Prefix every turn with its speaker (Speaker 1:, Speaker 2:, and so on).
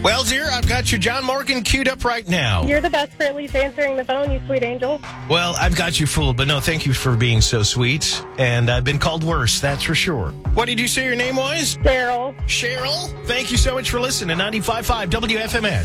Speaker 1: Well, dear, I've got your John Morgan queued up right now.
Speaker 2: You're the best for at least answering the phone, you sweet angel.
Speaker 1: Well, I've got you fooled, but no, thank you for being so sweet. And I've been called worse, that's for sure. What did you say your name was?
Speaker 2: Daryl.
Speaker 1: Cheryl? Thank you so much for listening to 95.5 WFMS.